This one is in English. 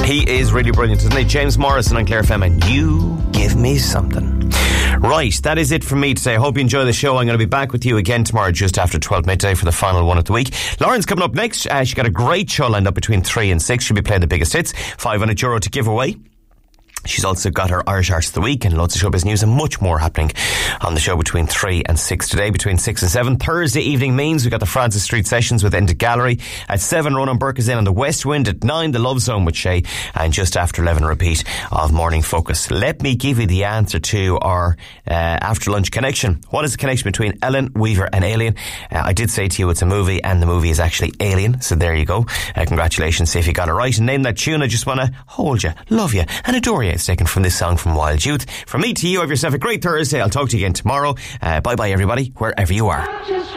He is really brilliant, isn't he? James Morrison on Clare FM, and You Give Me Something. Right, that is it from me today. I hope you enjoy the show. I'm going to be back with you again tomorrow just after 12 midday for the final one of the week. Lauren's coming up next. She got a great show lined up between 3 and 6. She'll be playing the biggest hits. €500 to give away. She's also got her Irish Arts of the Week and loads of showbiz news and much more happening on the show between 3 and 6 today, between 6 and 7. Thursday evening means we've got the Francis Street Sessions with Enda Gallery. At 7, Ronan Burke is in on the West Wind. At 9, The Love Zone with Shay. And just after 11, a repeat of Morning Focus. Let me give you the answer to our after lunch connection. What is the connection between Ellen Weaver and Alien? I did say to you it's a movie, and the movie is actually Alien. So there you go. Congratulations if you got it right. And name that tune. I just want to hold you, love you and adore you. It's taken from this song from Wild Youth. From me to you, have yourself a great Thursday. I'll talk to you again tomorrow. Bye bye everybody, wherever you are.